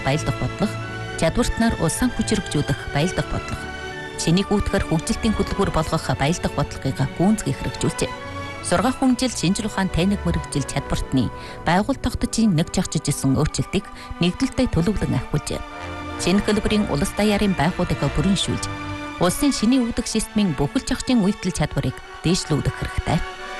баялдах бодлого, чадвартнаар улсаа хүчрэгжүүлэх баялдах бодлого, шинийг үүдгэр хөгжилтийн хөтөлбөр болгох баялдах бодлогыг гүйцэтгэх хэрэгжүүлжээ. Сургаах хүнжил, шинжлэх ухаан, тайнаг мэрэгжил чадвартны байгууллага тогтцын нэг жагчж исэн өөрчлөлтийг нэгдэлтэй төлөвлөн ахиулжээ. Шинэ хэлбэрийн улс даяарын байгууллагыг бүрэн шүүлж, улсын шинийн үүдэх системийн бүхэл жагчдын үйлдэл чадварыг дээшлүүлэх хэрэгтэй.